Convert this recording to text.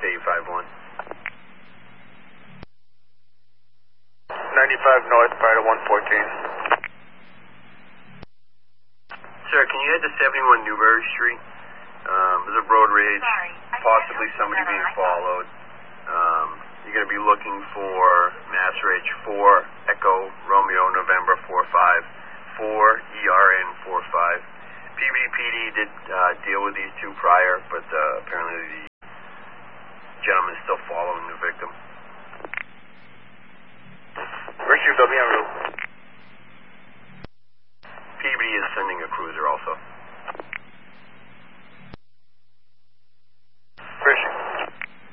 851. 95 north prior to 114. Sir, can you head to 71 Newberry Street? There's a road rage, possibly somebody being followed. You're going to be looking for Mass Rage 4 Echo Romeo November 45 4 ERN 45. PBPD did deal with these two prior, but apparently the gentleman is still following the victim. Where's your W en route? PBD is sending a cruiser also.